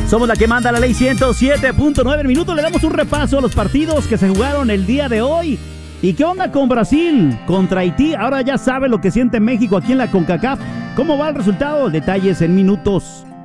Somos la que manda la ley 107.9 minutos. Le damos un repaso a los partidos que se jugaron el día de hoy. ¿Y qué onda con Brasil contra Haití? Ahora ya sabe lo que siente México aquí en la CONCACAF. ¿Cómo va el resultado? Detalles en minutos.